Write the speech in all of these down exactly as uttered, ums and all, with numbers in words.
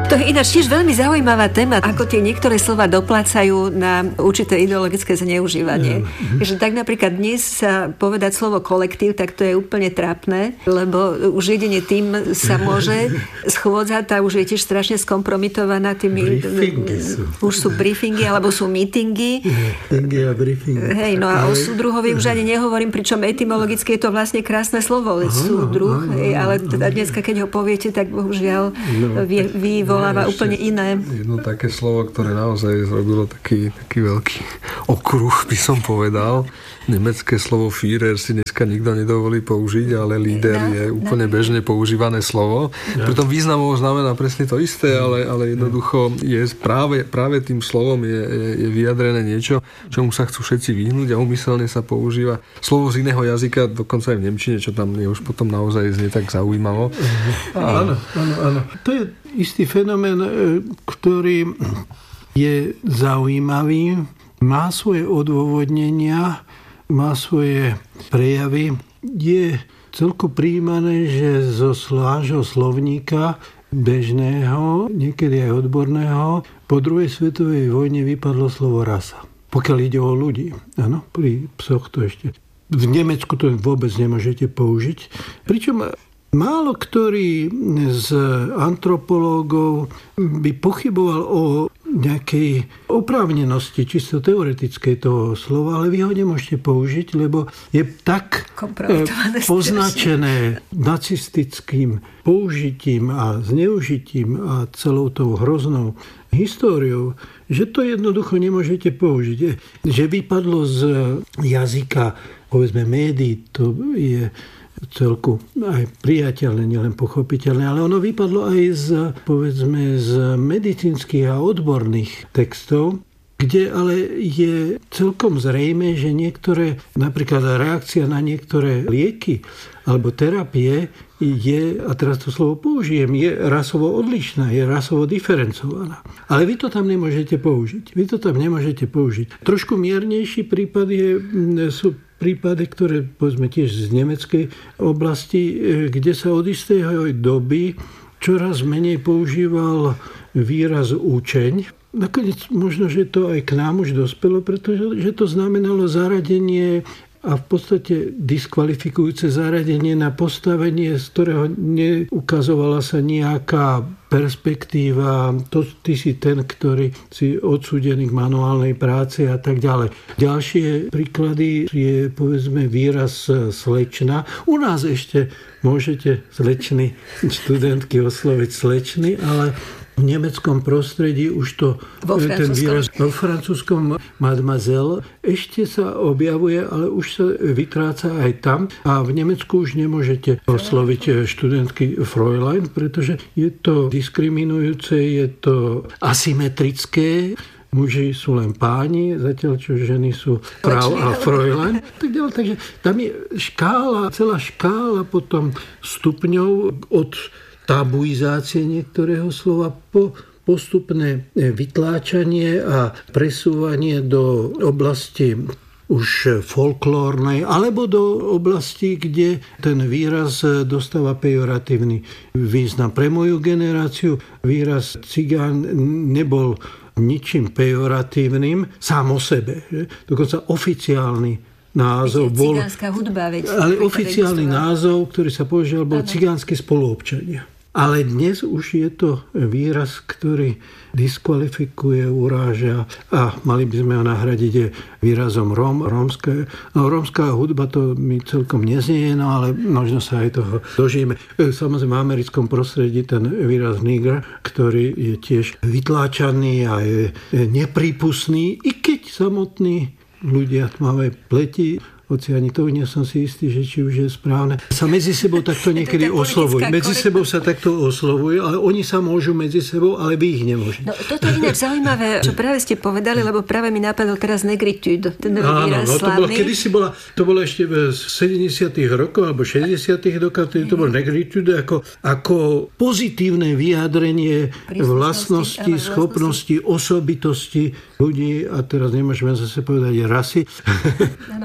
To je ináč tiež veľmi zaujímavá téma, ako tie niektoré slova doplácajú na určité ideologické zneužívanie. Mm. Že tak napríklad dnes sa povedať slovo kolektív, tak to je úplne trápne, lebo už jedine tým sa môže schôdzať, tá už je tiež strašne skompromitovaná tými... sú. Už sú briefingy, alebo sú meetingy. Meetingy a briefingy. Hej, no a o súdruhovi už ani nehovorím, pričom etymologicky je to vlastne krásne slovo, veď súdruh, hej, ale teda dneska, keď ho poviete, tak bohužiaľ no, vy, vyvoláva úplne iné. Jedno také slovo, ktoré naozaj zrobilo taký, taký veľký okruh, by som povedal. Nemecké slovo Führer si dneska nikto nedovolí použiť, ale líder no, je úplne no. bežne používané slovo. No. Pritom významovo znamená presne to isté, ale, ale jednoducho je práve, práve tým slovom je, je, je vyjadrené niečo, čomu sa chcú všetci vyhnúť a umyselne sa používa slovo z iného jazyka, dokonca aj v nemčine, čo tam je už potom naozaj znie tak zaujímavo. A... Áno, áno, áno. To je istý fenomén, ktorý je zaujímavý, má svoje odôvodnenia, má svoje prejavy. Je celko prijímané, že zo vášho slovníka bežného, niekedy aj odborného, po druhej svetovej vojne vypadlo slovo rasa. Pokiaľ ide o ľudí. Áno, pri psoch to ešte. V Nemecku to vôbec nemôžete použiť. Pričom málo ktorý z antropológov by pochyboval o nejakej oprávnenosti, čisto teoretickej toho slova, ale vy ho nemôžete použiť, lebo je tak poznačené nacistickým použitím a zneužitím a celou tou hroznou históriou, že to jednoducho nemôžete použiť. Že vypadlo z jazyka, povedzme, médií, to je celku aj priateľné, nielen pochopiteľné, ale ono vypadlo aj z, povedzme, z medicínskych a odborných textov, kde ale je celkom zrejme, že niektoré, napríklad reakcia na niektoré lieky alebo terapie je, a teraz to slovo použijem, je rasovo odlišná, je rasovo diferencovaná. Ale vy to tam nemôžete použiť. Vy to tam nemôžete použiť. Trošku miernejší prípad je, sú prípady, ktoré povedzme tiež z nemeckej oblasti, kde sa od istej doby čoraz menej používal výraz učeň. Nakoniec možno, že to aj k nám už dospelo, pretože že to znamenalo zaradenie a v podstate diskvalifikujúce zaradenie na postavenie, z ktorého neukazovala sa nejaká perspektíva. To, ty si ten, ktorý si odsúdený k manuálnej práci a tak ďalej. Ďalšie príklady je, povedzme, výraz slečna. U nás ešte môžete slečny študentky osloviť slečny, ale v nemeckom prostredí už to, ten výraz vo francúzskom mademoiselle ešte sa objavuje, ale už sa vytráca aj tam. A v Nemecku už nemôžete osloviť študentky Fräulein, pretože je to diskriminujúce, je to asymetrické. Muži sú len páni, zatiaľ čo ženy sú Frau a Fräulein. Tak ďalej, takže tam je škála, celá škála potom stupňov od tabuizácie niektorého slova po postupné vytláčanie a presúvanie do oblasti už folklórnej alebo do oblasti, kde ten výraz dostáva pejoratívny význam. Pre moju generáciu výraz cigán nebol ničím pejoratívnym sám o sebe. Že? Dokonca oficiálny názov bol... Cigánska hudba, veď, ale oficiálny názov, ktorý sa používal, bol cigánske spoluobčania. Ale dnes už je to výraz, ktorý diskvalifikuje, uráža a mali by sme ho nahradiť výrazom Róm, rómske. No, rómska hudba to mi celkom neznie, no ale možno sa aj toho dožijeme. Samozrejme v americkom prostredí ten výraz nigger, ktorý je tiež vytláčaný a je neprípustný, i keď samotní ľudia tmavej pleti, hoci ani to nie som si istý, že či už je správne, sa medzi sebou takto niekedy oslovujú. Medzi sebou sa takto oslovujú, ale oni sa môžu medzi sebou, ale vy ich nemôžete. No, toto je ináč zaujímavé, čo práve ste povedali, lebo práve mi napadol teraz negritude, ten nový výraz slávny. Áno, to bolo, kedysi bola, to bolo ešte v sedemdesiatych rokoch alebo šesťdesiatych rokoch, to bolo negritude ako, ako pozitívne vyjadrenie vlastnosti, schopnosti, osobitosti ľudí, a teraz nemôžeme zase povedať rasy. Áno, lebo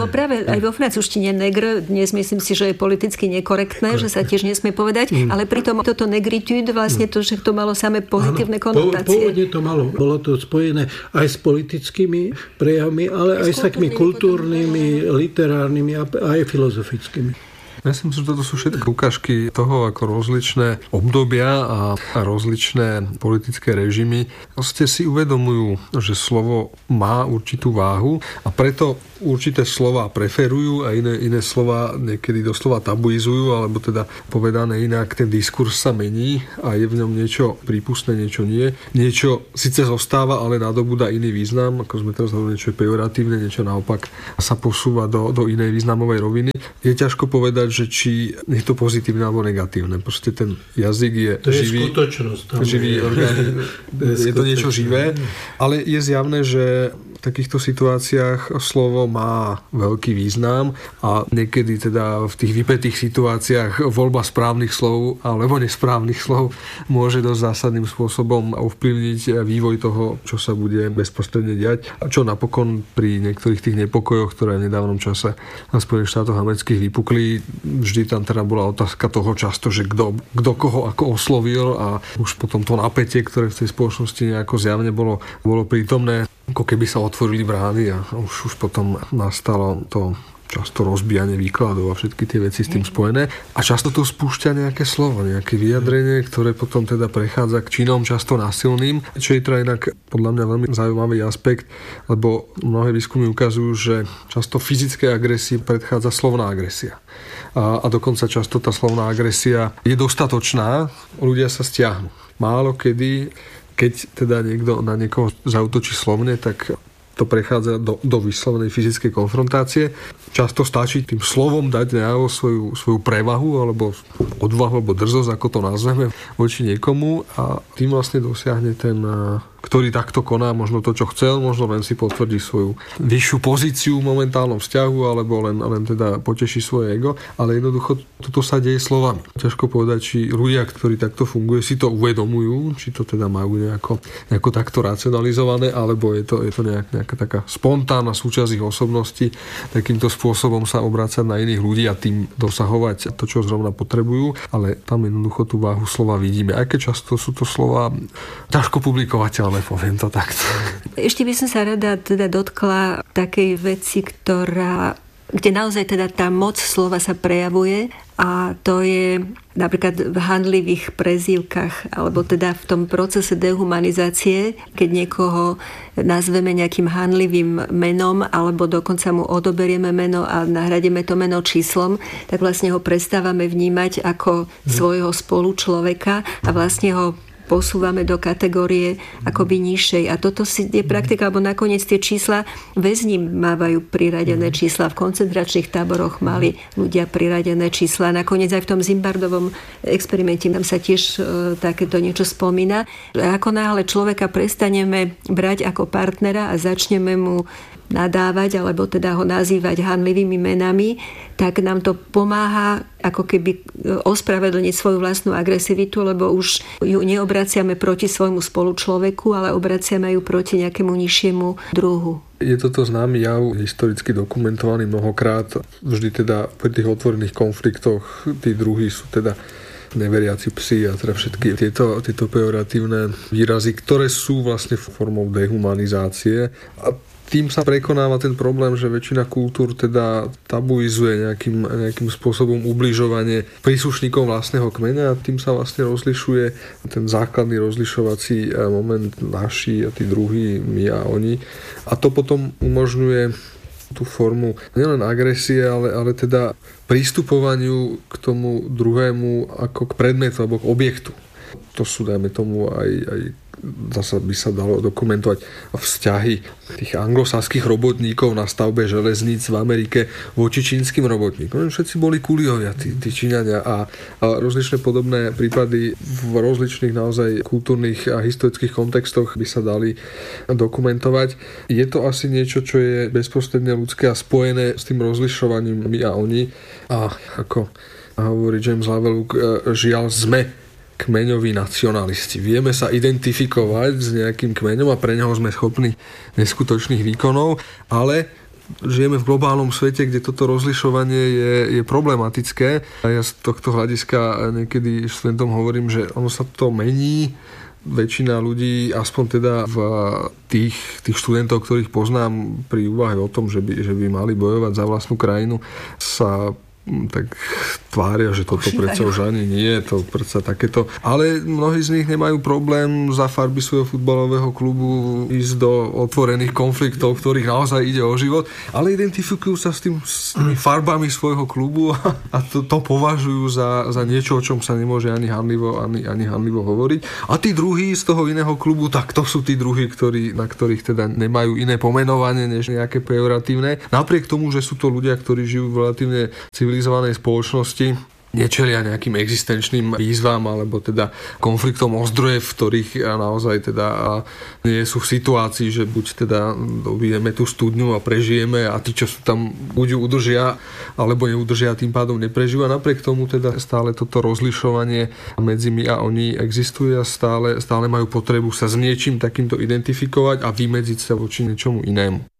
lebo práve aj vo francúzštine negr, dnes myslím si, že je politicky nekorektné, že sa tiež nesmie povedať, mm. ale pritom toto negritude, vlastne to, že to malo samé pozitívne áno, konotácie. Pôvodne to malo. Bolo to spojené aj s politickými prejavmi, ale aj, aj s takými kultúrnymi, literárnymi a aj filozofickými. Myslím si, že toto sú všetky ukážky toho, ako rozličné obdobia a, a rozličné politické režimy vlastne si uvedomujú, že slovo má určitú váhu a preto určité slova preferujú a iné, iné slova niekedy doslova tabuizujú, alebo teda povedané inak, ten diskurs sa mení a je v ňom niečo prípustné, niečo nie. Niečo síce zostáva, ale nadobúda iný význam, ako sme teraz hovorili, niečo je pejoratívne, niečo naopak sa posúva do, do inej významovej roviny. Je ťažko povedať, že či je to pozitívne alebo negatívne. Proste ten jazyk je, to je živý, živý orgán, je to niečo živé, ale je zjavné, že v takýchto situáciách slovo má veľký význam a niekedy teda v tých vypätých situáciách voľba správnych slov alebo nesprávnych slov môže dosť zásadným spôsobom ovplyvniť vývoj toho, čo sa bude bezprostredne diať a čo napokon pri niektorých tých nepokojoch, ktoré v nedávnom čase na Spojených štátoch amerických vypukli, vždy tam teda bola otázka toho často, že kto, kto koho ako oslovil a už potom to napätie, ktoré v tej spoločnosti nejako zjavne bolo, bolo prítomné, ako keby sa otvorili brány a už, už potom nastalo to často rozbijanie výkladov a všetky tie veci s tým spojené. A často to spúšťa nejaké slovo, nejaké vyjadrenie, ktoré potom teda prechádza k činom často násilným, čo je teda inak podľa mňa veľmi zaujímavý aspekt, lebo mnohé výskumy ukazujú, že často fyzické agresii predchádza slovná agresia. A, a dokonca často tá slovná agresia je dostatočná, ľudia sa stiahnu. Málo kedy, keď teda niekto na niekoho zaútočí slovne, tak to prechádza do, do vyslovenej fyzickej konfrontácie. Často stačí tým slovom dať najavo svoju, svoju prevahu alebo odvahu alebo drzosť, ako to nazveme, voči niekomu a tým vlastne dosiahne ten, ktorý takto koná možno to, čo chcel, možno len si potvrdí svoju vyššiu pozíciu v momentálnom vzťahu alebo len, len teda poteší svoje ego, ale jednoducho toto sa deje slovami. Ťažko povedať, či ľudia, ktorí takto fungujú, si to uvedomujú, či to teda majú nejako, nejako takto racionalizované, alebo je to, je to nejak, nejaká taká spontánna súčasť ich osobnosti, takýmto spôsobom sa obrácať na iných ľudí a tým dosahovať to, čo zrovna potrebujú, ale tam jednoducho tú váhu slova vidíme. Aj keď často sú to slova ťažko publikovateľné, poviem to takto. Ešte by som sa rada teda dotkla takej veci, ktorá, kde naozaj teda tá moc slova sa prejavuje a to je napríklad v handlivých prezývkach alebo teda v tom procese dehumanizácie, keď niekoho nazveme nejakým handlivým menom alebo dokonca mu odoberieme meno a nahradíme to meno číslom, tak vlastne ho prestávame vnímať ako svojho spolučloveka a vlastne ho posúvame do kategórie akoby nižšej. A toto si je praktika, alebo nakoniec tie čísla väzni mávajú priradené čísla. V koncentračných táboroch mali ľudia priradené čísla. Nakoniec aj v tom Zimbardovom experimente nám sa tiež e, takéto niečo spomína. Ako náhle človeka prestaneme brať ako partnera a začneme mu nadávať, alebo teda ho nazývať hanlivými menami, tak nám to pomáha ako keby ospravedlniť svoju vlastnú agresivitu, lebo už ju neobraciame proti svojmu spolučloveku, ale obraciame ju proti nejakému nižšiemu druhu. Je toto známy jav, historicky dokumentovaný mnohokrát. Vždy teda pri tých otvorených konfliktoch tí druhy sú teda neveriaci psi a teda všetky tieto, tieto pejoratívne výrazy, ktoré sú vlastne formou dehumanizácie. A tým sa prekonáva ten problém, že väčšina kultúr teda tabuizuje nejakým, nejakým spôsobom ubližovanie príslušníkom vlastného kmeňa a tým sa vlastne rozlišuje ten základný rozlišovací moment naši a tí druhí, my a oni. A to potom umožňuje tú formu nielen agresie, ale, ale teda prístupovaniu k tomu druhému ako k predmetu alebo k objektu. To sú, dajme tomu, aj, aj zasa by sa dalo dokumentovať vzťahy tých anglosaských robotníkov na stavbe železníc v Amerike voči čínskym robotníkom. Všetci boli kuliovia, tí, tí Číňania a, a rozličné podobné prípady v rozličných naozaj kultúrnych a historických kontextoch by sa dali dokumentovať. Je to asi niečo, čo je bezprostredne ľudské a spojené s tým rozlišovaním my a oni. A ako hovorí James Lovelock, žiaľ sme kmeňoví nacionalisti. Vieme sa identifikovať s nejakým kmeňom a pre neho sme schopní neskutočných výkonov, ale žijeme v globálnom svete, kde toto rozlišovanie je, je problematické. A ja z tohto hľadiska niekedy študentom hovorím, že ono sa to mení. Väčšina ľudí, aspoň teda v tých, tých študentov, ktorých poznám pri úvahe o tom, že by, že by mali bojovať za vlastnú krajinu, sa tak tvária, že toto predsa už ani nie, to predsa takéto. Ale mnohí z nich nemajú problém za farby svojho futbalového klubu ísť do otvorených konfliktov, ktorých naozaj ide o život, ale identifikujú sa s, tým, s tými farbami svojho klubu a to, to považujú za, za niečo, o čom sa nemôže ani hanlivo, ani, ani hanlivo hovoriť. A tí druhí z toho iného klubu, tak to sú tí druhí, ktorí, na ktorých teda nemajú iné pomenovanie než nejaké pejoratívne. Napriek tomu, že sú to ľudia, ktorí žijú v relatívne civilizovanej spoločnosti, nečelia nejakým existenčným výzvam alebo teda konfliktom o zdroje, v ktorých naozaj teda nie sú v situácii, že buď teda dobijeme tú studňu a prežijeme a tí, čo sú tam, buď ju udržia alebo neudržia, tým pádom neprežijú. A napriek tomu teda stále toto rozlišovanie medzi my a oni existuje a stále, stále majú potrebu sa s niečím takýmto identifikovať a vymedziť sa voči niečomu inému.